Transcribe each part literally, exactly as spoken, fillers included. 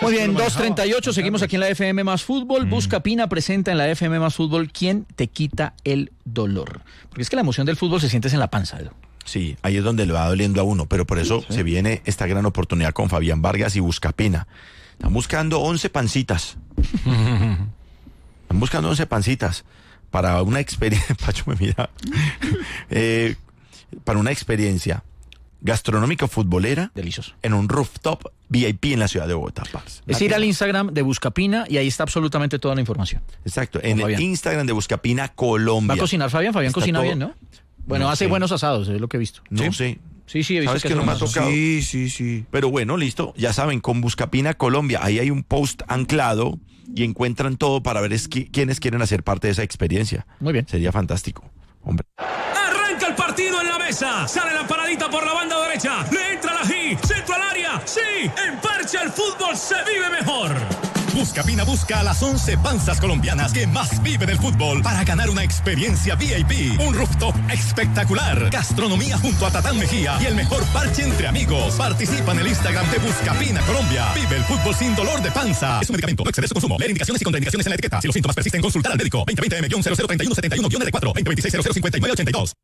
Muy bien, dos treinta y ocho, seguimos aquí en la F M más Fútbol. Mm. Buscapina presenta en la F M más Fútbol ¿Quién te quita el dolor? Porque es que la emoción del fútbol se siente en la panza, ¿no? Sí, ahí es donde le va doliendo a uno, pero por eso sí. se viene esta gran oportunidad con Fabián Vargas y Buscapina. Están buscando once pancitas. Están buscando once pancitas para una experiencia. Pacho me mira. eh, para una experiencia gastronómica futbolera. Delicioso. En un rooftop V I P en la ciudad de Bogotá. Parce. Es ir al Instagram de Buscapina y ahí está absolutamente toda la información. Exacto, en el Instagram de Buscapina Colombia. ¿Va a cocinar Fabián? Fabián está cocina todo... bien, ¿no? Bueno, no hace sé. buenos asados, es lo que he visto. No ¿Sí? sé. Sí, sí, he visto. ¿Sabes que, que no me ha tocado? Sí, sí, sí. Pero bueno, listo. Ya saben, con Buscapina Colombia, ahí hay un post anclado y encuentran todo para ver es que, quiénes quieren hacer parte de esa experiencia. Muy bien. Sería fantástico. Hombre. Arranca el partido en la mesa. Sale la paradita por la banda derecha. Le entra la G. Centro al área. Sí. En Parche el fútbol se vive mejor. Buscapina busca a las once panzas colombianas que más viven el fútbol para ganar una experiencia V I P, un rooftop espectacular, gastronomía junto a Tatán Mejía y el mejor parche entre amigos. Participa en el Instagram de Buscapina Colombia. Vive el fútbol sin dolor de panza. Es un medicamento, no excede su consumo. Leer indicaciones y contraindicaciones en la etiqueta. Si los síntomas persisten, consultar al médico. veinte veinte M cero cero tres uno siete uno R cuatro, veinte veintiséis cero cero cincuenta y nueve ochenta y dos.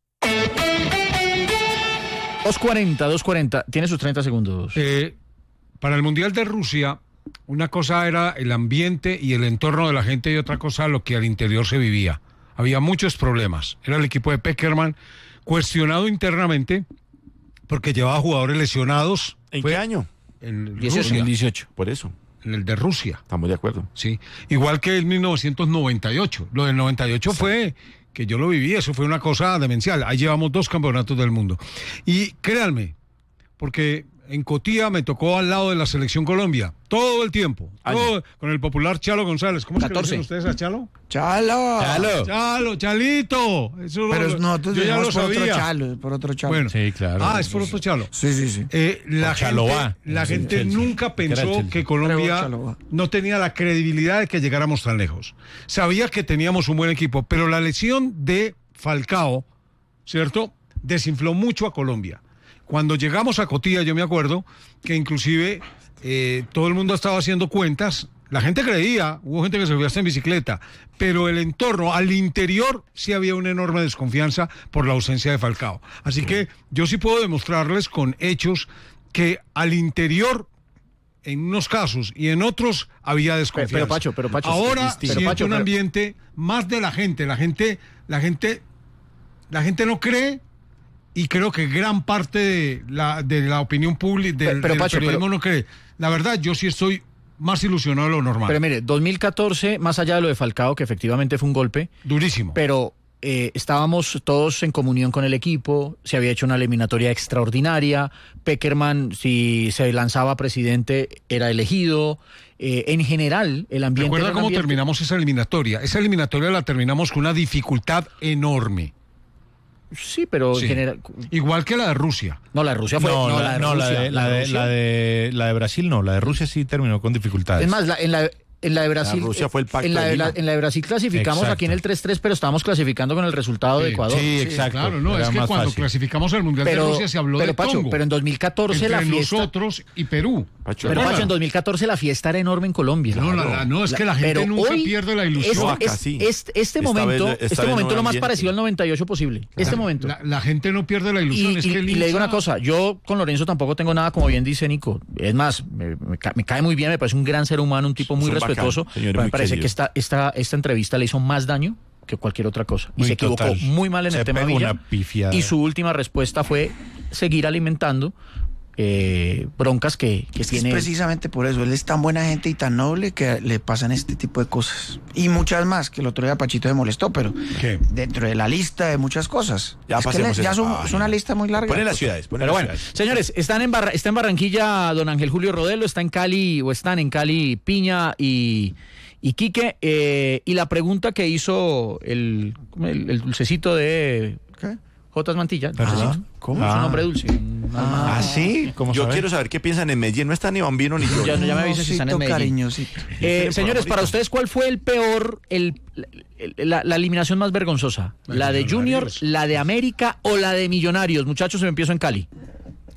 dos cuarenta, dos cuarenta. Tiene sus treinta segundos. Eh, para el Mundial de Rusia, una cosa era el ambiente y el entorno de la gente y otra cosa lo que al interior se vivía. Había muchos problemas. Era el equipo de Pekerman cuestionado internamente porque llevaba jugadores lesionados. ¿En qué año? En dieciocho. Rusia. En el dieciocho. Por eso. En el de Rusia. Estamos de acuerdo. Sí. Igual que el mil novecientos noventa y ocho. Lo del noventa y ocho sí. fue... que yo lo viví, eso fue una cosa demencial. Ahí llevamos dos campeonatos del mundo. Y créanme, porque en Cotía me tocó al lado de la Selección Colombia, todo el tiempo, todo, con el popular Chalo González. ¿Cómo es que le dicen ustedes a Chalo? Chalo. Chalo. Chalo, Chalito. Eso Pero lo, nosotros yo ya lo por sabía. otro Chalo, por otro Chalo. Bueno, sí, claro. Ah, es por otro Chalo. Sí, sí, sí. Eh, la gente, la sí, gente sí, sí. nunca pensó que Colombia no tenía la credibilidad de que llegáramos tan lejos. Sabía que teníamos un buen equipo, pero la lesión de Falcao, ¿cierto?, desinfló mucho a Colombia. Cuando llegamos a Cotía, yo me acuerdo que inclusive eh, todo el mundo estaba haciendo cuentas. La gente creía, hubo gente que se fue hasta en bicicleta, pero el entorno, al interior, sí había una enorme desconfianza por la ausencia de Falcao. Así sí. que yo sí puedo demostrarles con hechos que al interior, en unos casos y en otros, había desconfianza. Pero, pero Pacho, pero Pacho, ahora es siento Pacho, un pero... ambiente más de la gente. La gente, la gente, la gente no cree. Y creo que gran parte de la, de la opinión pública, del, pero, pero, del Pacho, periodismo pero, no cree. La verdad, yo sí estoy más ilusionado de lo normal. Pero mire, dos mil catorce, más allá de lo de Falcao, que efectivamente fue un golpe. Durísimo. Pero eh, estábamos todos en comunión con el equipo, se había hecho una eliminatoria extraordinaria, Pekerman, si se lanzaba presidente, era elegido. Eh, en general, el ambiente... ¿Recuerda cómo ambiente... terminamos esa eliminatoria? Esa eliminatoria la terminamos con una dificultad enorme. Sí, pero sí. en general... Igual que la de Rusia. No, la de Rusia fue... No, no, la, la, de no, Rusia, la, de, la, la, de de, Rusia. la, de, la de Brasil no, la de Rusia sí terminó con dificultades. Es más, la, en la... En la de Brasil, la Rusia fue el pacto en, la de de la, Lima. en la de Brasil clasificamos Exacto. aquí en el tres tres, pero estábamos clasificando con el resultado sí, de Ecuador. Sí, sí, exacto. Claro, no, Era es que más cuando fácil. clasificamos al Mundial pero, de Rusia se habló pero, de Pacho, Congo. pero en dos mil catorce entre la fiesta... nosotros y Perú. Pacho, Pero, ¿verdad? Pacho, en dos mil catorce la fiesta era enorme en Colombia. No, la, la, no es que la gente pero nunca hoy, pierde la ilusión. Este, No, acá es, sí. este, este Esta momento, vez- esta este vez momento no lo más ambiente. parecido al noventa y ocho posible. Este la, momento. La, la gente no pierde la Y, ilusión. es y- que el y le digo hincha- una cosa, yo con Lorenzo tampoco tengo nada, como bien dice Nico. Es más, me, me, ca- me cae muy bien, me parece un gran ser humano, un tipo muy Es un respetuoso. bacán, señor, pero me muy parece querido. que esta, esta, esta entrevista le hizo más daño que cualquier otra cosa. Y Muy se equivocó total. muy mal en Se el tema pegó Villa. una pifiada. Y su última respuesta fue seguir alimentando eh, broncas que, que Es que tiene. es precisamente por eso, él es tan buena gente y tan noble que le pasan este tipo de cosas. Y muchas más, que el otro día Pachito me molestó, pero ¿Qué? dentro de la lista de muchas cosas. Ya es que pasemos le- ya es, esa un- página. es una lista muy larga. Ponen las ciudades, ponen Pero las bueno, ciudades. señores, están en Barra- está en Barranquilla don Ángel Julio Rodelo, está en Cali, o están en Cali Piña y, y Quique, eh, y la pregunta que hizo el, el, el dulcecito de ¿Qué? Jotas Mantilla, ¿Perdón? dulcecito. ¿Cómo? Es un Ah. nombre dulce. un alma- ¿Ah, sí? ¿Cómo Yo sabe? quiero saber qué piensan en Medellín. No está ni Bambino ni yo. Ya, ya me avisa si están en Osito Medellín. cariñosito. Eh, por señores, ahorita. para ustedes, ¿cuál fue el peor, el, el- la, la eliminación más vergonzosa? La ¿La de Junior, Millonarios. la de América o la de Millonarios? Muchachos, me empiezo en Cali.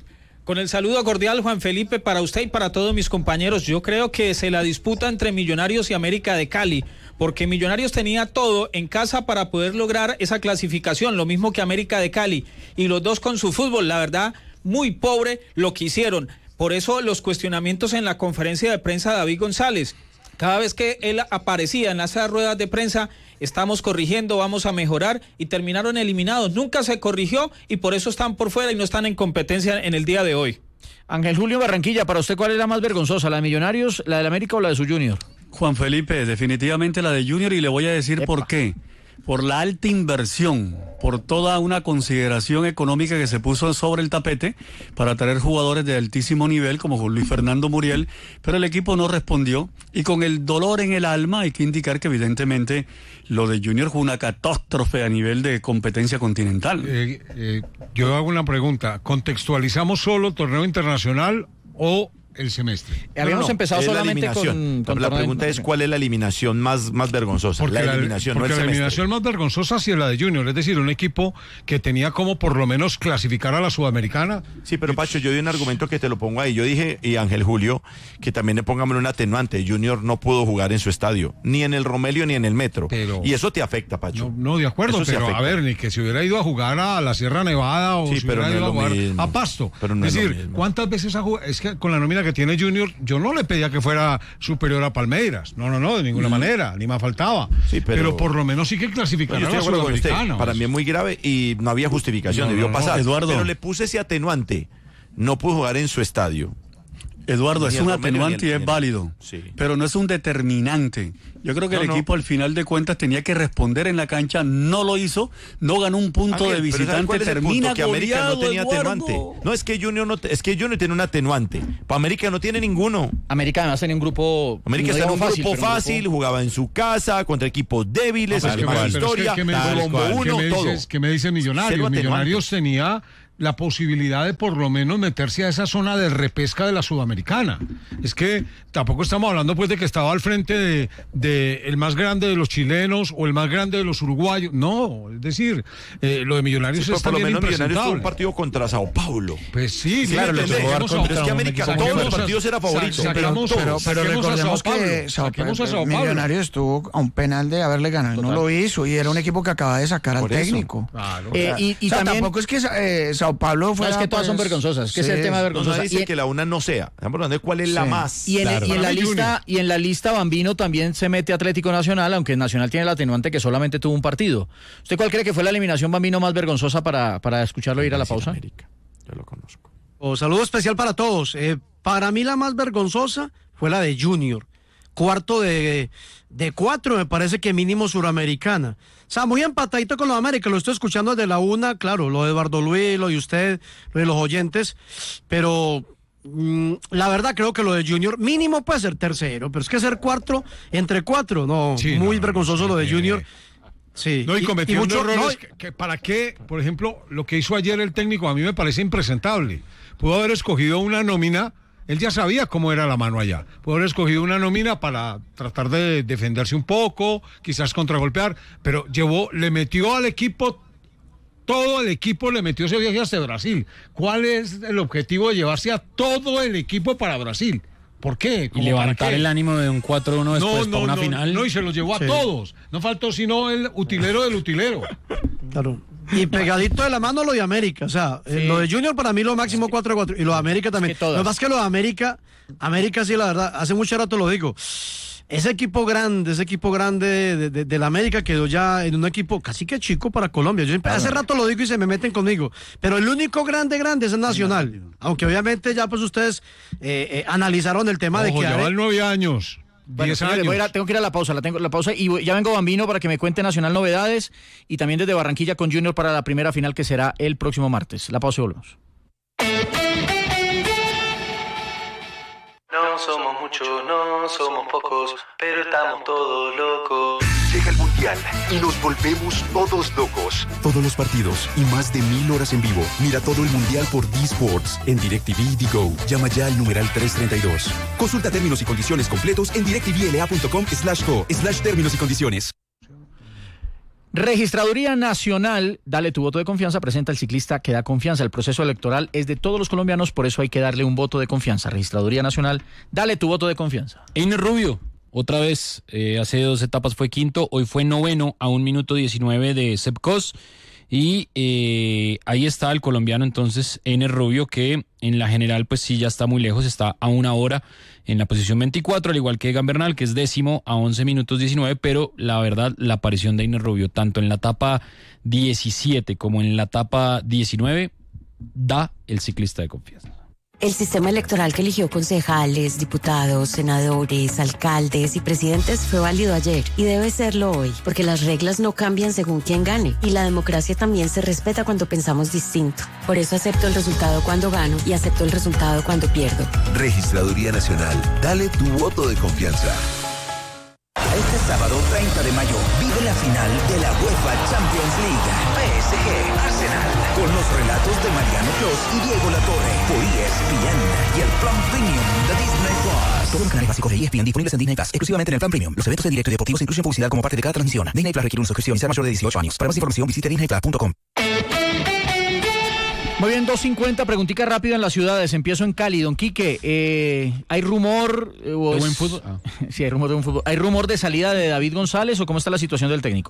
Con el saludo cordial, Juan Felipe, para usted y para todos mis compañeros. Yo creo que se la disputa entre Millonarios y América de Cali, porque Millonarios tenía todo en casa para poder lograr esa clasificación, lo mismo que América de Cali, y los dos con su fútbol, la verdad, muy pobre lo que hicieron. Por eso los cuestionamientos en la conferencia de prensa de David González. Cada vez que él aparecía en las ruedas de prensa, estamos corrigiendo, vamos a mejorar, y terminaron eliminados. Nunca se corrigió y por eso están por fuera y no están en competencia en el día de hoy. Ángel Julio Barranquilla, para usted, ¿cuál es la más vergonzosa? ¿La de Millonarios, la del América o la de su Junior? Juan Felipe, definitivamente la de Junior, y le voy a decir Epa. por qué. Por la alta inversión, por toda una consideración económica que se puso sobre el tapete para traer jugadores de altísimo nivel como Luis Fernando Muriel, pero el equipo no respondió, y con el dolor en el alma hay que indicar que evidentemente lo de Junior fue una catástrofe a nivel de competencia continental. Eh, eh, yo hago una pregunta, ¿contextualizamos solo torneo internacional o el semestre? Habíamos no, no, empezado solamente con, con la pregunta es ¿cuál es la eliminación más, más vergonzosa? Porque la eliminación, la, porque no el la eliminación más vergonzosa sí es la de Junior, es decir, un equipo que tenía como por lo menos clasificar a la Sudamericana. Sí, pero Pacho, yo di un argumento que te lo pongo ahí. Yo dije, y Ángel Julio, que también le pongamos un atenuante. Junior no pudo jugar en su estadio, ni en el Romelio ni en el Metro. Pero, y eso te afecta, Pacho. No, no de acuerdo, eso pero a ver, ni que se hubiera ido a jugar a la Sierra Nevada o sí, se pero hubiera no ido a jugar mismo. a Pasto. Pero no es es decir, ¿cuántas veces ha jugado? Es que con la nómina que tiene Junior, yo no le pedía que fuera superior a Palmeiras. No, no, no, de ninguna mm. manera, ni más faltaba. Sí, pero, pero por lo menos sí que clasificar a la Sudamericana. Para mí es muy grave y no había justificación, no, debió no, no, pasar. Eduardo. Pero le puse ese atenuante. No pudo jugar en su estadio. Eduardo, es un atenuante y es válido, sí. pero no es un determinante. Yo creo que no, el equipo no. al final de cuentas tenía que responder en la cancha, no lo hizo, no ganó un punto Ángel, de visitante, termina que América no tenía Eduardo. atenuante. No, es que Junior no, es que Junior tiene un atenuante. Para América no tiene ninguno. América además tenía un grupo América no está en un fácil, grupo fácil, grupo... jugaba en su casa contra equipos débiles, no, es que más historia, ¿qué me, uno, ¿qué me dices, ¿qué me dice Millonarios? Millonarios tenía la posibilidad de por lo menos meterse a esa zona de repesca de la Sudamericana. Es que tampoco estamos hablando pues de que estaba al frente de, de el más grande de los chilenos o el más grande de los uruguayos. No, es decir, eh, lo de Millonarios sí, es también impresentable. Millonarios tuvo un partido contra Sao Paulo. Pues sí, sí claro, lo pero es que América todos los partidos era favorito. Sa pero, pero, pero recordemos que Sao Paulo, Sao Paulo. Millonarios estuvo a un penal de haberle ganado, no lo hizo, y era un equipo que acaba de sacar por al eso. técnico. Claro. Eh, y, y o sea, también tampoco es que eh, Sao Paulo fuera, no, es que todas pues, son vergonzosas, es que sí, es el tema vergonzoso. No, no dice y, que la una no sea. Estamos hablando de cuál es sí. la más. Y en, claro. y en la lista y en la lista Bambino también se mete Atlético Nacional, aunque Nacional tiene el atenuante que solamente tuvo un partido. ¿Usted cuál cree que fue la eliminación Bambino más vergonzosa para, para escucharlo ir a la pausa? América. Yo lo conozco. Oh, saludo especial para todos. Eh, para mí la más vergonzosa fue la de Junior. Cuarto de, de cuatro, me parece que mínimo suramericana. O sea, muy empatadito con los América, lo estoy escuchando desde la una, claro, lo de Eduardo Luis, lo de usted, lo de los oyentes, pero mmm, la verdad creo que lo de Junior mínimo puede ser tercero, pero es que ser cuarto entre cuatro, no, sí, muy no, vergonzoso no, lo de Junior. Sí. No, y cometió muchos errores no, que, que para qué, por ejemplo, lo que hizo ayer el técnico a mí me parece impresentable. Pudo haber escogido una nómina. Él ya sabía cómo era la mano allá. Pudo haber escogido una nómina para tratar de defenderse un poco, quizás contragolpear, pero llevó, le metió al equipo, todo el equipo le metió ese viaje hasta Brasil. ¿Cuál es el objetivo de llevarse a todo el equipo para Brasil? ¿Por qué? Y levantar el ánimo de un cuatro uno después no, no, para una no, final. No, y se los llevó sí. a todos. No faltó sino el utilero del utilero. Claro. Y pegadito de la mano lo de América, o sea, sí. lo de Junior para mí lo máximo cuatro a cuatro, y lo de América también. Es que lo más que lo de América, América sí, la verdad, hace mucho rato lo digo, ese equipo grande, ese equipo grande de, de, de la América quedó ya en un equipo casi que chico para Colombia. Yo siempre, hace rato lo digo y se me meten conmigo, pero el único grande, grande es el Nacional, aunque obviamente ya pues ustedes eh, eh, analizaron el tema Ojo, de que... ya van nueve años. Bueno, señores, voy a ir a, tengo que ir a la pausa, la tengo la pausa y ya vengo Bambino para que me cuente Nacional novedades y también desde Barranquilla con Junior para la primera final que será el próximo martes. La pausa y volvemos. No somos muchos, no somos pocos, pero estamos todos locos. Llega el Mundial y nos volvemos todos locos. Todos los partidos y más de mil horas en vivo. Mira todo el Mundial por D-Sports en DirecTV y Digo. Llama ya al numeral trescientos treinta y dos. Consulta términos y condiciones completos en directvla.com slash go slash términos y condiciones. Registraduría Nacional, dale tu voto de confianza, presenta al ciclista que da confianza. El proceso electoral es de todos los colombianos, por eso hay que darle un voto de confianza. Registraduría Nacional, dale tu voto de confianza. Einer Rubio, otra vez, eh, hace dos etapas fue quinto, hoy fue noveno a un minuto diecinueve de Sepp Kuss. Y eh, ahí está el colombiano entonces, Einer Rubio, que en la general pues sí ya está muy lejos, está a una hora en la posición veinticuatro, al igual que Egan Bernal, que es décimo a once minutos diecinueve, pero la verdad la aparición de Einer Rubio, tanto en la etapa diecisiete como en la etapa diecinueve, da el ciclista de confianza. El sistema electoral que eligió concejales, diputados, senadores, alcaldes y presidentes fue válido ayer y debe serlo hoy, porque las reglas no cambian según quién gane y la democracia también se respeta cuando pensamos distinto. Por eso acepto el resultado cuando gano y acepto el resultado cuando pierdo. Registraduría Nacional, dale tu voto de confianza. Este sábado treinta de mayo vive la final de la UEFA Champions League. P S G Arsenal. Con los relatos de Mariano Clos y Diego Latorre. Por E S P N y el plan premium de Disney Plus. Todos los canales básicos de E S P N disponibles en Disney Plus. Exclusivamente en el plan premium. Los eventos de directo y deportivos incluyen publicidad como parte de cada transmisión. Disney Plus requiere una suscripción y ser mayor de dieciocho años. Para más información visite disney plus punto com. Muy bien, dos cincuenta, preguntica rápida en las ciudades. Empiezo en Cali. Don Quique, eh, ¿hay rumor? Eh, ¿De buen fútbol? Ah. Sí, hay rumor de buen fútbol. ¿Hay rumor de salida de David González o cómo está la situación del técnico?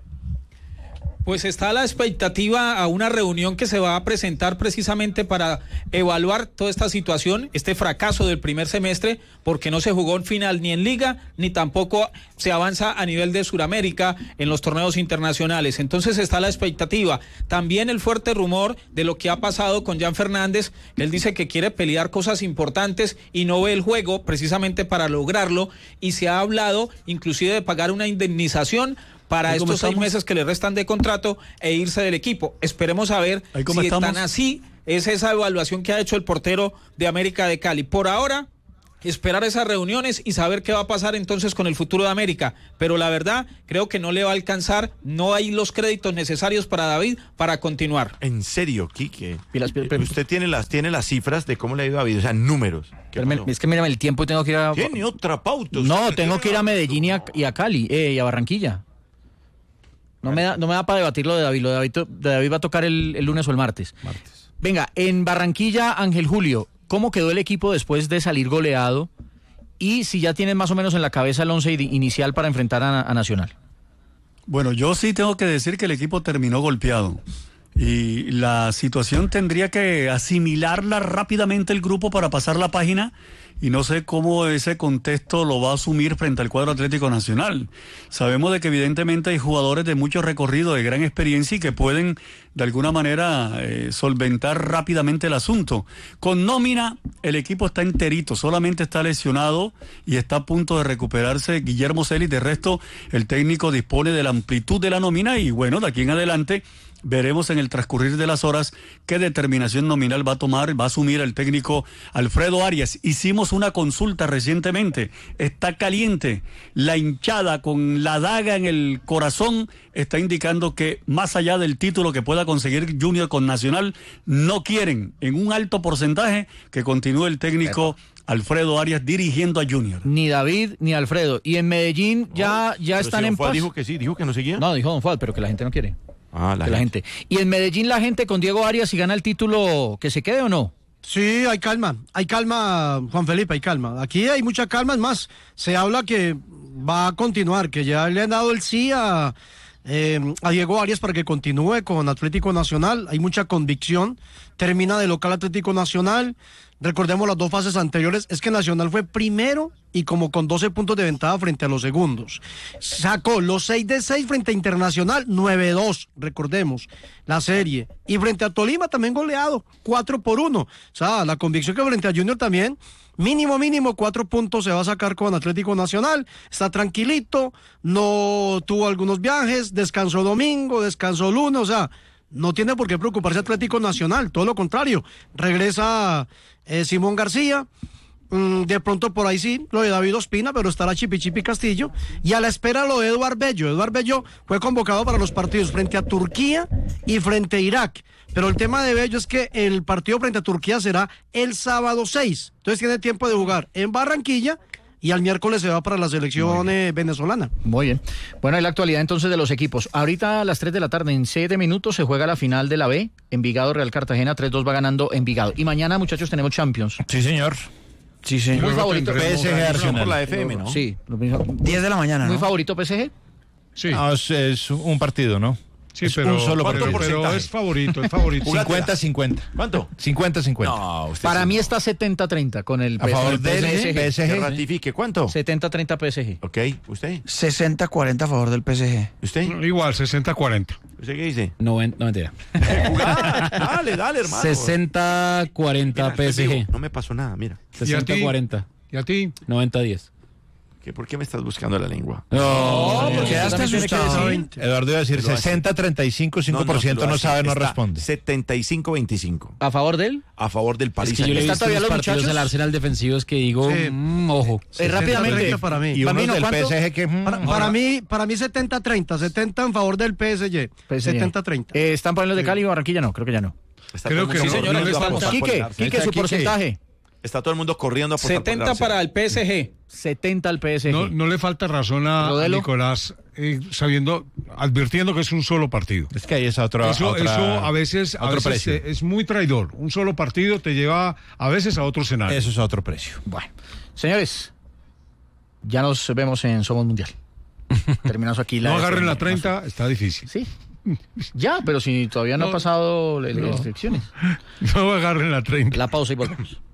Pues está la expectativa a una reunión que se va a presentar precisamente para evaluar toda esta situación, este fracaso del primer semestre, porque no se jugó en final ni en Liga, ni tampoco se avanza a nivel de Sudamérica en los torneos internacionales. Entonces está la expectativa. También el fuerte rumor de lo que ha pasado con Jan Fernández, que él dice que quiere pelear cosas importantes y no ve el juego precisamente para lograrlo, y se ha hablado inclusive de pagar una indemnización para estos seis meses que le restan de contrato e irse del equipo. Esperemos a ver si estamos? Tan así es esa evaluación que ha hecho el portero de América de Cali. Por ahora, esperar esas reuniones y saber qué va a pasar entonces con el futuro de América. Pero la verdad, creo que no le va a alcanzar, no hay los créditos necesarios para David para continuar. En serio, Quique, usted tiene las, tiene las cifras de cómo le ha ido a David, o sea, números. Me, es que mírame el tiempo y tengo que ir a... Tiene otra pauta. No, tengo que ir a Medellín y a, y a Cali, eh, y a Barranquilla. No me da, no me da para debatir lo de David. Lo de David, de David va a tocar el, el lunes o el martes. martes. Venga, en Barranquilla, Ángel Julio, ¿cómo quedó el equipo después de salir goleado? Y si ya tienen más o menos en la cabeza el once inicial para enfrentar a, a Nacional. Bueno, yo sí tengo que decir que el equipo terminó golpeado. Y la situación tendría que asimilarla rápidamente el grupo para pasar la página, y no sé cómo ese contexto lo va a asumir frente al cuadro Atlético Nacional. Sabemos de que evidentemente hay jugadores de mucho recorrido, de gran experiencia y que pueden de alguna manera eh, solventar rápidamente el asunto. Con nómina el equipo está enterito, solamente está lesionado y está a punto de recuperarse Guillermo Celis. De resto, el técnico dispone de la amplitud de la nómina y bueno, de aquí en adelante veremos en el transcurrir de las horas qué determinación nominal va a tomar, va a asumir el técnico Alfredo Arias. Hicimos una consulta recientemente, está caliente, la hinchada con la daga en el corazón está indicando que más allá del título que pueda conseguir Junior con Nacional, no quieren en un alto porcentaje que continúe el técnico Alfredo Arias dirigiendo a Junior. Ni David ni Alfredo. Y en Medellín ya, ya están si en Fuad paz. Dijo que sí, dijo que no seguía. No, dijo Don Fuad, pero que la gente no quiere. Ah, la, la gente. gente. Y en Medellín la gente con Diego Arias, si gana el título, ¿que se quede o no? Sí, hay calma, hay calma, Juan Felipe, hay calma. Aquí hay mucha calma, es más, se habla que va a continuar, que ya le han dado el sí a, eh, a Diego Arias para que continúe con Atlético Nacional. Hay mucha convicción, termina de local Atlético Nacional. Recordemos las dos fases anteriores, es que Nacional fue primero y como con doce puntos de ventaja frente a los segundos. Sacó los seis de seis frente a Internacional, nueve dos, recordemos, la serie. Y frente a Tolima también goleado, cuatro por uno. O sea, la convicción que frente a Junior también, mínimo, mínimo, cuatro puntos se va a sacar con Atlético Nacional. Está tranquilito, no tuvo algunos viajes, descansó domingo, descansó lunes, o sea, no tiene por qué preocuparse Atlético Nacional, todo lo contrario. Regresa eh, Simón García, mm, de pronto por ahí sí, lo de David Ospina, pero estará Chipi Chipi Castillo, y a la espera lo de Eduard Bello. Eduard Bello fue convocado para los partidos frente a Turquía y frente a Irak, pero el tema de Bello es que el partido frente a Turquía será el sábado seis, entonces tiene tiempo de jugar en Barranquilla y al miércoles se va para la selección eh, venezolana. Muy bien. Bueno, hay la actualidad entonces de los equipos. Ahorita a las tres de la tarde, en siete minutos, se juega la final de la B. Envigado Real Cartagena, tres dos va ganando Envigado. Y mañana, muchachos, tenemos Champions. Sí, señor. Sí, sí. Muy favorito. P S G Arsenal por la F M, ¿no? Sí. diez de la mañana, ¿no? Muy favorito P S G. Sí. No, es, es un partido, ¿no? Sí, es pero, un solo pero, partido. pero es favorito, es favorito. cincuenta cincuenta. ¿Cuánto? cincuenta cincuenta. No, usted Para sí mí no. está setenta treinta con el A favor P S G. del P S G. Que ratifique. ¿Cuánto? setenta treinta P S G. Ok, ¿usted? sesenta cuarenta a favor del P S G. ¿Usted? Igual, sesenta cuarenta. ¿Usted qué dice? No, no mentira. Jugar. Dale, dale, hermano. sesenta cuarenta Mira, P S estoy G. vivo. No me pasó nada, mira. sesenta cuarenta. ¿Y a ti? noventa diez. ¿Qué, ¿Por qué me estás buscando la lengua? No, porque ya está asustado. Eduardo iba a decir sesenta treinta y cinco, cinco por ciento no sabe, no responde. setenta y cinco veinticinco. ¿A favor de él? A favor del París. Es que yo le he ¿Están visto todavía los los partidos muchachos? del Arsenal defensivos que digo, Sí. mm, ojo. Eh, rápidamente. para mí. Y uno Bambino, del ¿cuánto? P S G que... mm, Para, para mí, para mí setenta treinta, setenta en favor del P S G. P S G. setenta treinta. Eh, ¿Están poniendo de Cali y Barranquilla? No, creo que ya no. Está Creo todo el que mundo no, corriendo no les a falta. apostar por el Quique, Arsenal. Quique, su Quique. porcentaje. Está todo el mundo corriendo a apostar por el setenta Arsenal. para el P S G. setenta al P S G. No, no le falta razón a, a Rodelo. Nicolás, eh, sabiendo, advirtiendo que es un solo partido. Es que ahí es otro... Eso, otra- eso a veces, a otro veces precio. eh, es muy traidor. Un solo partido te lleva a veces a otro escenario. Eso es otro precio. Bueno, señores, ya nos vemos en Somos Mundial. Terminamos aquí la... No agarren la treinta, está difícil. Sí. Ya, pero si todavía no, No, ha pasado las no. restricciones. No agarren la treinta. La pausa y volvemos.